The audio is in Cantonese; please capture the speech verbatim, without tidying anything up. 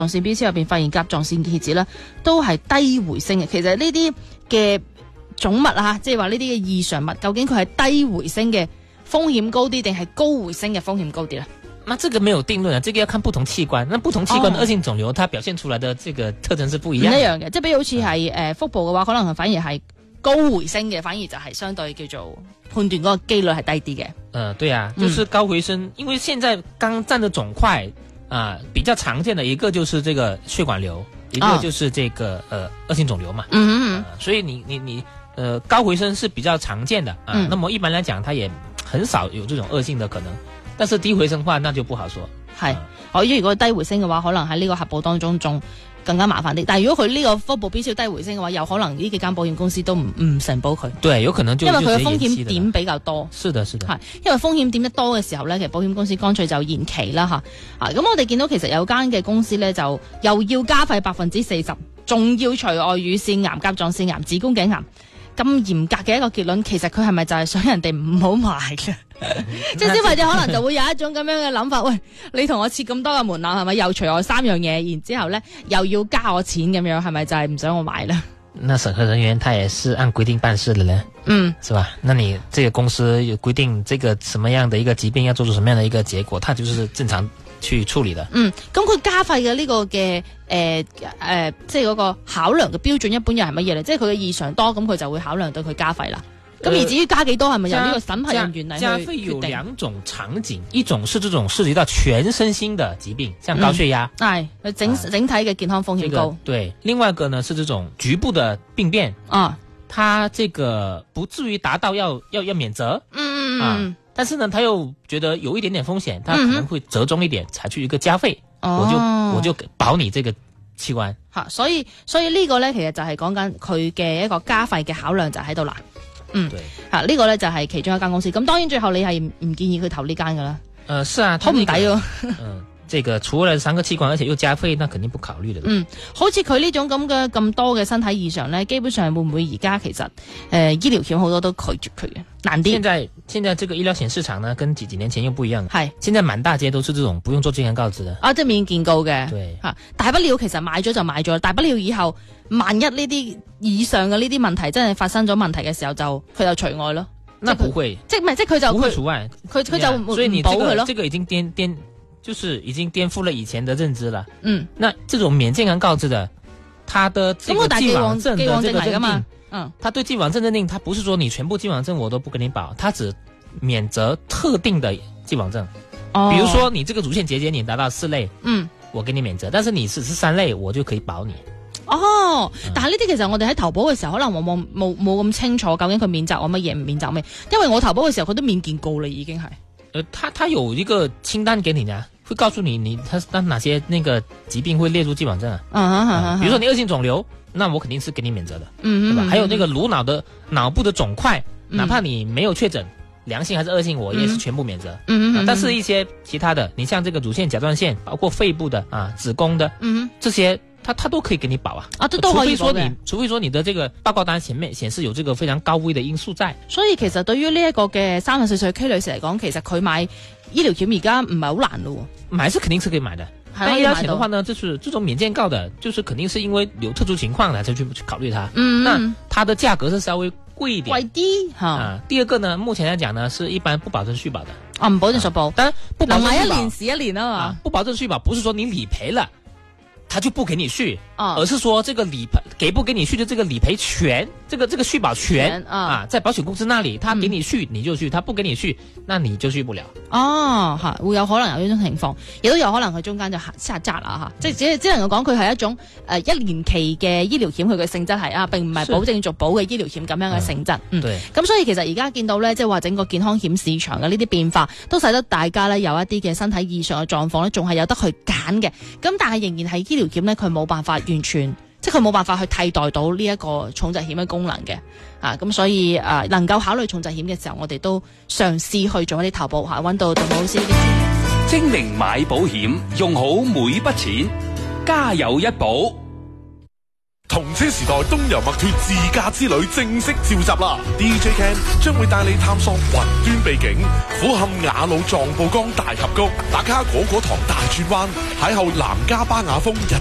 線標籤入邊發現甲狀腺結節咧都係低回升嘅。其實呢啲嘅種物啊，即係話呢啲嘅異常物，究竟佢係低回升嘅風險高啲，定係高回升嘅風險高啲咧？ 那這個沒有定論啊，這個要看不同器官。那不同器官的惡性腫瘤，哦、它表現出來的這個特徵是不一樣的。唔一樣嘅，即係比如好似係誒腹部嘅話，可能反而係高回升嘅，反而就係相對叫做判斷嗰個機率係低啲嘅。呃，對啊，就是高回升，嗯、因為現在剛佔的腫塊啊、呃，比較常見的一個就是這個血管瘤，一個就是這個、哦、呃惡性腫瘤嘛。嗯嗯嗯、呃。所以你你你呃高回升是比較常見的啊、呃嗯。那麼一般來講，它也很少有這種惡性的可能。但是低回升嘅話，那就不好說。係，我、嗯、如果低回升嘅話，可能喺呢個核保當中仲更加麻煩啲。但係如果佢呢個腹部標超低回升嘅話，有可能呢幾間保險公司都唔唔承保佢。對，有可能就因為佢嘅風險點比較多。是的，是的。係，因為風險點得多嘅時候咧，其實保險公司乾脆就延期啦吓。啊，咁我哋見到其實有間嘅公司咧，就又要加費百分之四十，仲要除外乳腺癌、甲狀腺癌、子宮頸癌。咁嚴格嘅一個結論，其實佢係咪就係想人哋唔好買嘅？即係消費者可能就會有一種咁樣嘅諗法，喂，你同我設咁多嘅門檻，係咪又除我三樣嘢，然之後咧又要加我錢咁樣，係咪就係唔想我買呢？那審核人員他也是按規定辦事的呢，嗯，是吧？那你這個公司有規定這個什麼樣的一個疾病要做出什麼樣的一個結果，他就是正常去處理的。嗯，咁佢加費嘅呢個嘅誒誒，即係嗰個考量嘅標準一般又係乜嘢咧？即係佢嘅異常多，咁佢就會考量對佢加費啦。咁、呃、而至於加幾多，係咪由呢個審核人員嚟去決定？加費有兩種場景，一種是這種涉及到全身心的疾病，像高血壓，係、嗯、整、啊、整體嘅健康風險高、這個。對，另外一個呢是這種局部的病變啊，它這個不至於達到要要要免責，嗯嗯嗯，但是呢，他又覺得有一點點風險，他可能會折中一點，採取一個加費、嗯，我就我就保你這個器官。吓、啊，所以所以呢個呢，其實就係講緊佢嘅一個加費嘅考量就喺度啦。嗯，對，吓、啊、呢、這個咧就係其中一間公司。咁當然最後你係唔建議佢投呢間噶啦。呃，是啊，好唔抵喎。嗯，這個除了三個器官，而且又加費，那肯定不考慮的。嗯，好似佢呢種咁嘅咁多嘅身體異常咧，基本上會唔會而家其實誒、呃、醫療險好多都拒絕佢嘅，難啲。現在現在這個醫療險市場呢，跟幾幾年前又不一樣。係，現在滿大街都是這種不用做健康告知的。啊，即係免健告嘅。對，吓、啊、大不了其實買咗就買咗，大不了以後萬一呢啲以上嘅呢啲問題真係發生咗問題嘅時候，就佢就除外咯。那不會，即係唔係即係佢就不會除外，佢佢就唔所以你這個這個已經顛顛，就是已經顛覆了以前的認知了。嗯，那這種免健康告知的，他的這個既往症的這個認定，嗯，他對既往症認定，他不是說你全部既往症我都不跟你保，他只免責特定的既往症。哦，比如說你這個乳腺結節你達到四類，嗯，我給你免責，但是你只是三類，我就可以保你。哦，但係呢啲其實我哋喺投保嘅時候，可能往往冇冇咁清楚究竟佢免責我乜嘢，唔免責咩？因為我投保嘅時候佢都免健告啦，已經係。呃，他他有一個清單給你啊，會告訴你你他他哪些那個疾病會列入既往症啊。嗯嗯嗯嗯。比如說你惡性腫瘤，那我肯定是給你免責的。嗯嗯。對吧？還有那個顱腦的腦部的腫塊，哪怕你沒有確診，良性還是惡性，我也是全部免責。嗯嗯、啊。但是一些其他的，你像這個乳腺、甲狀腺，包括肺部的啊、子宮的，嗯，這些。他他都可以給你保啊，啊，都都可以保嘅。除非說你，除非說你的這個報告單前面顯示有這個非常高危的因素在。所以其實對於呢一個嘅三十四歲 K 女士嚟講，其實佢買醫療險而家唔係好難咯。買是肯定是可以買的，但醫療險的話呢，就是這種免健告的，就是肯定是因為有特殊情況才去去考慮它。嗯，那它的價格是稍微貴一點。貴啲吓。啊，第二個呢，目前來講呢，是一般不保證續保的。啊，唔保證續保，當然不保證續保。買一年是一年啊嘛，啊。不保證續保，不是說你理賠了。他就不給你續，啊、而是說這個理賠給不給你續的這個理賠權，這個這個續保權啊，啊，在保險公司那裏，他給你續、嗯、你就續，他不給你續，那你就續不了。哦，吓會有可能有呢種情況，亦都有可能佢中間就下閘啦吓，即係只只能夠講佢係一種誒、呃、一年期嘅醫療險，佢嘅性質係啊，並唔係保證續保嘅醫療險咁樣嘅性質。嗯，對。咁所以其實而家見到咧，即係話整個健康險市場嘅呢啲變化，都使得大家咧有一啲嘅身體異常嘅狀況咧，仲係有得去揀嘅。咁但係仍然係醫療險咧，佢冇辦法完全，即係佢冇辦法去替代到呢一個重疾險嘅功能嘅。啊，咁所以誒、呃，能夠考慮重疾險嘅時候，我哋都嘗試去做一啲投保吓，揾到杜老師呢啲。 精明買保險，用好每筆錢，家有一保。 同車時代東遊麥脫自駕之旅正式召集啦 ！D J Ken 將會帶你探索雲端秘境，俯瞰雅魯藏布江大峽谷，打卡果果塘大轉彎，邂逅南迦巴雅峰日